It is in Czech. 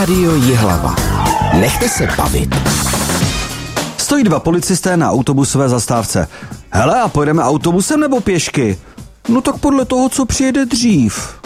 Rádio Jihlava. Nechte se bavit. Stojí dva policisté na autobusové zastávce. Hele, a pojedeme autobusem nebo pěšky? No tak podle toho, co přijede dřív.